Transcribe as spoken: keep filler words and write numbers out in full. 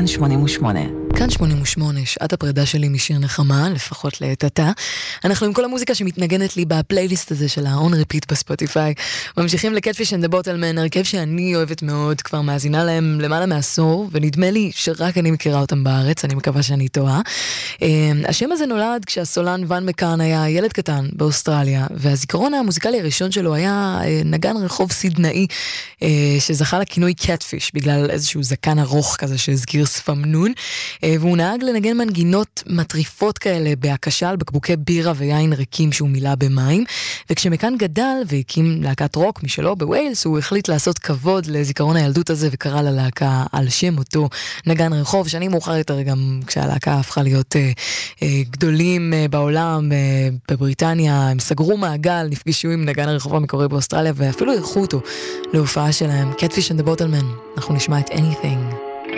שמונים ושמונה. כאן שמונים ושמונה, שעת הפרידה שלי משיר נחמה, לפחות לעת עתה. אנחנו עם כל המוזיקה שמתנגנת לי בפלייליסט הזה של ה-on repeat בספוטיפיי. ממשיכים לקטפיש אנד דה בוטלמן, הרכב שאני אוהבת מאוד, כבר מאזינה להם למעלה מעשור, ונדמה לי שרק אני מכירה אותם בארץ, אני מקווה שאני טועה. השם הזה נולד כשהסולן ון מקארן היה ילד קטן באוסטרליה, והזיכרון המוזיקלי הראשון שלו היה נגן רחוב סידנאי, שזכה לכינוי קטפיש, בגלל איזשהו זקן ארוך כזה שהזכיר ספמנון, והוא נהג לנגן מנגינות מטריפות כאלה בהקשה על בקבוקי בירה ויין ריקים שהוא מילא במים, וכשמקאן גדל והקים להקת רוק משלו בווילס, הוא החליט לעשות כבוד לזיכרון הילדות הזה וקרא ללהקה על שם אותו נגן רחוב. שנים מאוחר יותר, גם כשהלהקה הפכה להיות אה, אה, גדולים אה, בעולם, אה, בבריטניה, הם סגרו מעגל, נפגשו עם נגן הרחוב המקורי באוסטרליה ואפילו ערכו אותו להופעה שלהם. קטפיש אנד דה בוטלמן, אנחנו נשמע את Anything.